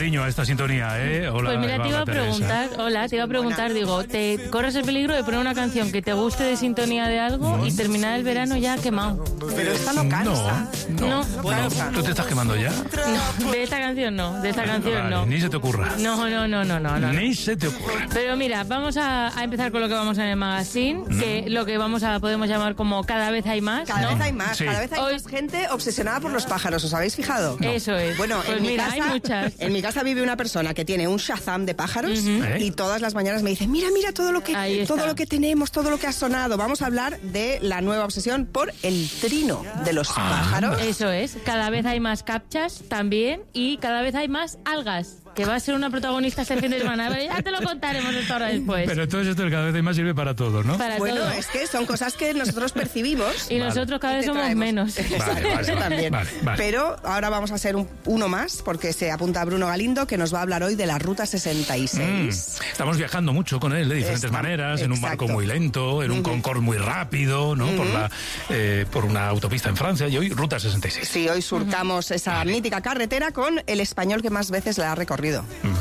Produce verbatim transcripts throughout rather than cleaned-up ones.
cariño a esta sintonía, ¿eh? Hola, Pues mira, te iba a preguntar, hola, te iba a preguntar, digo, ¿te corres el peligro de poner una canción que te guste de sintonía de algo y terminar el verano ya quemado? Pero esta no cansa. No, no. No. Bueno, ¿tú te estás quemando ya? No, de esta canción no, de esta canción Vale, no. ni se te ocurra. No, no, no, no, no, no. Ni se te ocurra. Pero mira, vamos a, a empezar con lo que vamos en el magazine, Mm. que lo que vamos a podemos llamar como cada vez hay más, Cada ¿no? vez hay más, Sí. cada vez hay Hoy- más gente obsesionada por los pájaros, ¿os habéis fijado? Eso es. Bueno, Pues en mi mira, casa, hay muchas. En mi casa vive una persona que tiene un Shazam de pájaros ¿Eh? y todas las mañanas me dice, mira, mira todo lo que Ahí está. todo lo que tenemos, todo lo que ha sonado. Vamos a hablar de la nueva obsesión por el trino de los pájaros. Eso es, cada vez hay más captchas también y cada vez hay más algas, que va a ser una protagonista este fin de semana. Pero ya te lo contaremos esta hora después. Pero entonces esto del cada vez hay más sirve para todo, ¿no? Para Bueno, todo. es que son cosas que nosotros percibimos. Y Vale. nosotros cada y vez te somos traemos. menos. Vale, vale, Eso vale, también. vale, vale. Pero ahora vamos a hacer un- uno más porque se apunta Bruno Galindo, que nos va a hablar hoy de la Ruta sesenta y Mm, seis. Estamos viajando mucho con él de diferentes Está- maneras, en un barco exacto. muy lento, en un Concorde muy rápido, ¿no? Por la eh, por una autopista en Francia y hoy Ruta sesenta y seis. Sí, hoy surcamos esa mítica carretera con el español que más veces la ha recorrido.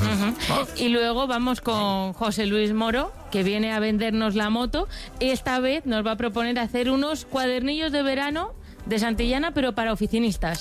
Oh, Y luego vamos con José Luis Moro, que viene a vendernos la moto. Esta vez nos va a proponer hacer unos cuadernillos de verano de Santillana, pero para oficinistas.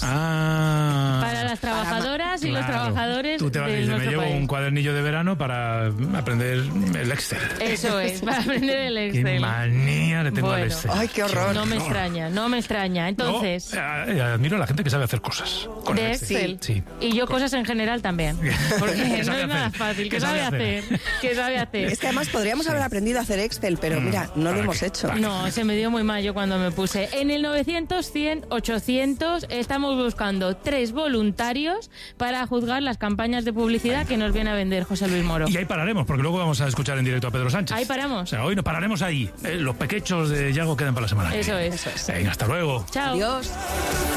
Ah. Para las trabajadoras y los Claro. trabajadores Tú te vas y de dices, me nuestro llevo país. un cuadernillo de verano para aprender el Excel. Eso es, para aprender el Qué Excel. manía le tengo al Bueno. Excel. Ay, qué horror. No me extraña, no me extraña. Entonces, No, eh, admiro a la gente que sabe hacer cosas con de el Excel. Sí. Y yo cosas en general también. Porque ¿Qué no sabe es nada hacer? fácil. ¿Qué ¿Qué sabe sabe hacer? ¿Qué sabe hacer? Es que además podríamos haber aprendido a hacer Excel, pero mira, no lo ¿para hemos qué? hecho. ¿Para No, se me dio muy mal yo cuando me puse. En el novecientos, cien, ochocientos estamos buscando tres voluntarios para juzgar las campañas de publicidad que nos viene a vender José Luis Moro. Y ahí pararemos, porque luego vamos a escuchar en directo a Pedro Sánchez. Ahí paramos. O sea, hoy nos pararemos ahí. Eh, los pequeños de Yago quedan para la semana. que Eso viene. es. Venga, hasta luego. Chao. Adiós.